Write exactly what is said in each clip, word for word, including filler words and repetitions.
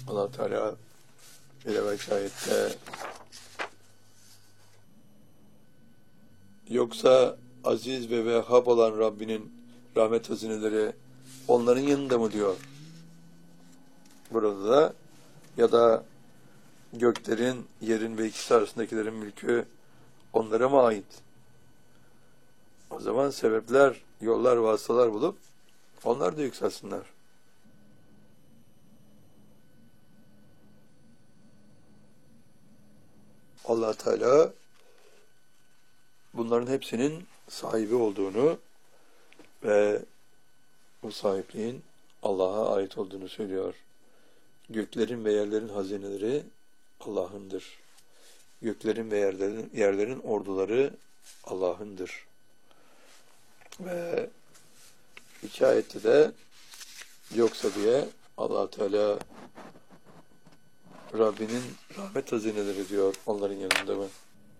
Allah Teala bir evvelki ayette yoksa aziz ve vehhab olan Rabbinin rahmet hazineleri onların yanında mı diyor. Burada da ya da göklerin, yerin ve ikisi arasındakilerin mülkü onlara mı ait? O zaman sebepler, yollar, vasıtalar bulup onlar da yükselsinler. Allah Teala bunların hepsinin sahibi olduğunu ve bu sahipliğin Allah'a ait olduğunu söylüyor. Göklerin ve yerlerin hazineleri Allah'ındır. Göklerin ve yerlerin, yerlerin orduları Allah'ındır. Ve iki ayette de yoksa diye Allah Teala Rabbinin rahmet hazineleri diyor onların yanında mı?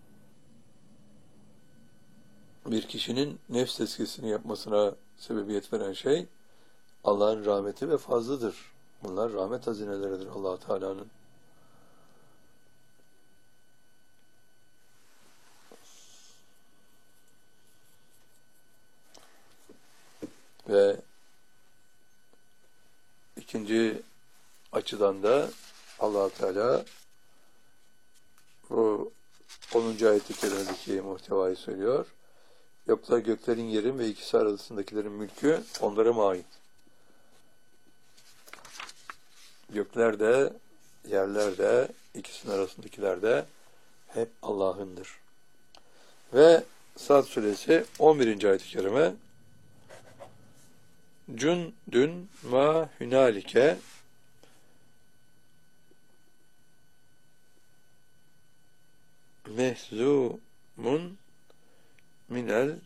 Bir kişinin nefs tezkiyesini yapmasına sebebiyet veren şey Allah'ın rahmeti ve fazlıdır. Bunlar rahmet hazineleridir Allah Teala'nın. Ve ikinci açıdan da Allah Teala bu onuncu ayet-i kerimedeki muhtevayı söylüyor. Yoksa göklerin, yerin ve ikisi arasındakilerin mülkü onlara mı ait? Gökler de, yerler de, ikisinin arasındakiler de hep Allah'ındır. Ve Sad suresi on birinci ayet-i kerime Cundun ma hünalike mehzumun minel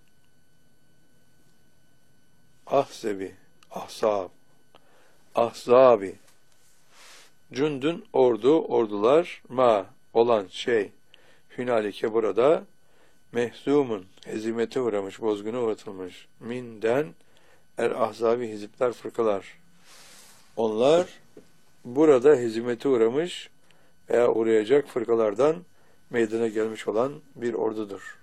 ahzebi ahzab ahzabi cundun ordu ordular ma olan şey hünalike burada mehzumun hezimete uğramış bozguna uğratılmış minden er ahzabi hizipler fırkalar onlar burada hezimete uğramış veya uğrayacak fırkalardan meydana gelmiş olan bir ordudur.